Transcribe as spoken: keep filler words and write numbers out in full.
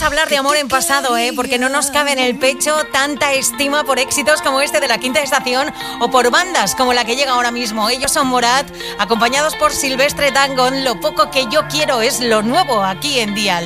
vamos a hablar de amor en pasado, ¿eh? Porque no nos cabe en el pecho tanta estima por éxitos como este de La Quinta Estación o por bandas como la que llega ahora mismo. Ellos son Morat, acompañados por Silvestre Dangond. Lo poco que yo quiero es lo nuevo aquí en Dial.